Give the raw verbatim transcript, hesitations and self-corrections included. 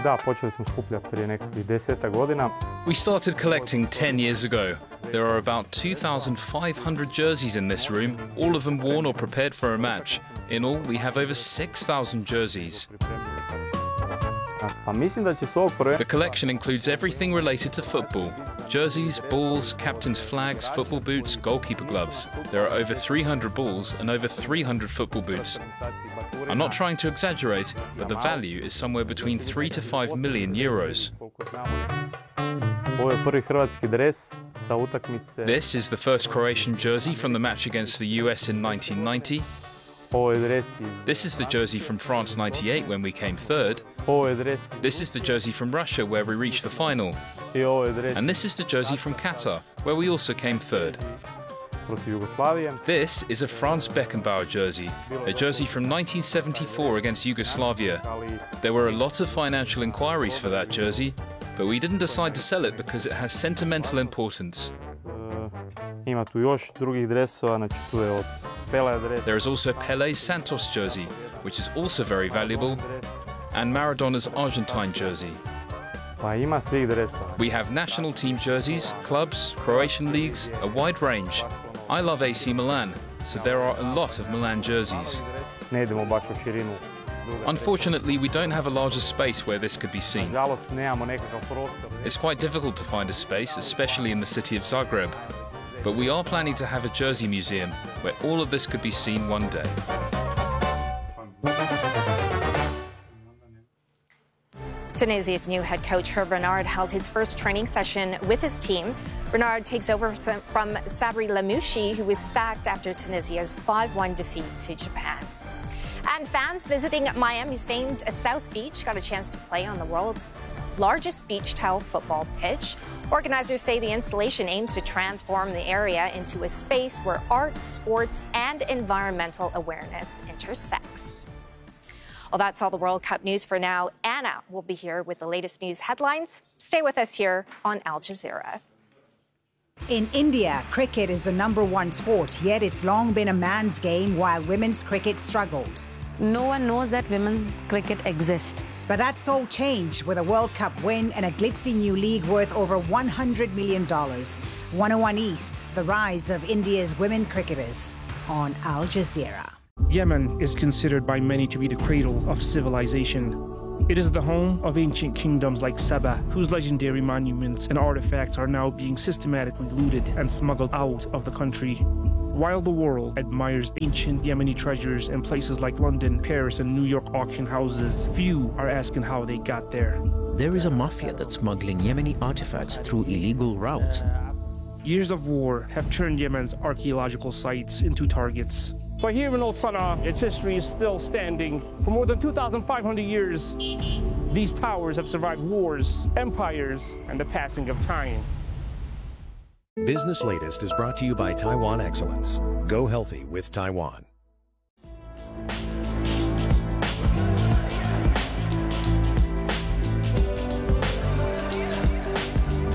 Da, počeli smo skupljati prije nekakvih desetak godina. We started collecting ten years ago. There are about two thousand five hundred jerseys in this room, all of them worn or prepared for a match. In all, we have over six thousand jerseys. Pa mislim da će s ovog projekta... The collection includes everything related to football. Jerseys, balls, captain's flags, football boots, goalkeeper gloves. There are over three hundred balls and over three hundred football boots. I'm not trying to exaggerate, but the value is somewhere between three to five million euros. Ovo je prvi hrvatski dres sa utakmice. This is the first Croatian jersey from the match against the U S in nineteen ninety. Ovo je dres iz... This is the jersey from France ninety-eight when we came third. Ovo je dres... This is the jersey from Russia where we reached the final. I ovo je dres... And this is the jersey from Qatar where we also came third. Protiv Jugoslavije. This is a Franz Beckenbauer jersey, a jersey from nineteen seventy-four against Yugoslavia. There were a lot of financial inquiries for that jersey, but we didn't decide to sell it because it has sentimental importance. Uh, ima tu još drugih dresova, znači tu je od Pele dres. There is also Pele's Santos jersey, which is also very valuable, and Maradona's Argentine jersey. Pa ima svih dresova. We have national team jerseys, clubs, Croatian leagues, a wide range. I love A C Milan, so there are a lot of Milan jerseys. Ne idemo baš u širinu. Unfortunately, we don't have a larger space where this could be seen. Nažalost, nemamo nekakav prostor. It's quite difficult to find a space, especially in the city of Zagreb. But we are planning to have a jersey museum where all of this could be seen one day. Tunisia's new head coach Hervé Renard held his first training session with his team. Renard takes over from Sabri Lamouchi, who was sacked after Tunisia's five one defeat to Japan. And fans visiting Miami's famed South Beach got a chance to play on the world's largest beach towel football pitch. Organizers say the installation aims to transform the area into a space where art, sport, and environmental awareness intersects. Well, that's all the World Cup news for now. Anna will be here with the latest news headlines. Stay with us here on Al Jazeera. In India, cricket is the number one sport, yet it's long been a man's game while women's cricket struggled. No one knows that women's cricket exists. But that's all changed with a World Cup win and a glitzy new league worth over one hundred million dollars. one oh one East, the rise of India's women cricketers on Al Jazeera. Yemen is considered by many to be the cradle of civilization. It is the home of ancient kingdoms like Saba, whose legendary monuments and artifacts are now being systematically looted and smuggled out of the country. While the world admires ancient Yemeni treasures in places like London, Paris, and New York auction houses, few are asking how they got there. There is a mafia that's smuggling Yemeni artifacts through illegal routes. Years of war have turned Yemen's archaeological sites into targets. But here in Old Sana'a, its history is still standing. For more than two thousand five hundred years, these towers have survived wars, empires, and the passing of time. Business Latest is brought to you by Taiwan Excellence. Go healthy with Taiwan.